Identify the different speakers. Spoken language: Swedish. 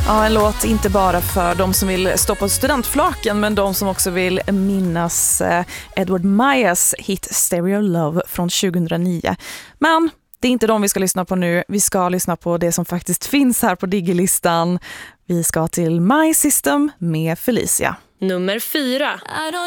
Speaker 1: Ja, en låt inte bara för de som vill stoppa studentflaken, men de som också vill minnas Edward Mayas hit Stereo Love från 2009. Men det är inte de vi ska lyssna på nu. Vi ska lyssna på det som faktiskt finns här på Diggelistan. Vi ska till My System med Felicia.
Speaker 2: Nummer 4.